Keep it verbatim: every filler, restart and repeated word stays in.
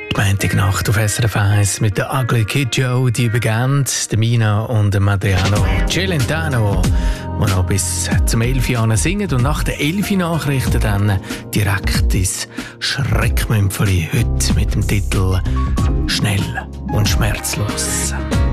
Montagnacht auf S R F eins mit der Ugly Kid Joe, die übergeben, der Mina und der Madriano Celentano, die noch bis zum elf Uhr singen und nach der elf Uhr Nachrichten dann direkt ins Schreckmümpfeli, heute mit dem Titel «Schnell und schmerzlos».